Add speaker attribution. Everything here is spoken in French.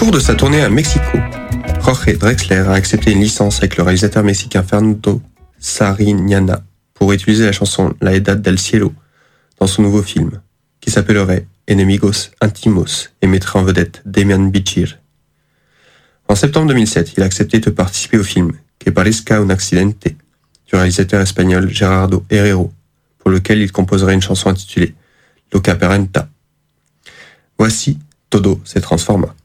Speaker 1: cours de sa tournée à Mexico, Jorge Drexler a accepté une licence avec le réalisateur mexicain Fernando Sariñana pour utiliser la chanson La Edad del Cielo dans son nouveau film, qui s'appellerait Enemigos Intimos et mettrait en vedette Damian Bichir. En septembre 2007, il a accepté de participer au film Que parezca un accidente du réalisateur espagnol Gerardo Herrero, pour lequel il composerait une chanson intitulée Loca Parenta. Voici Todo se transforma.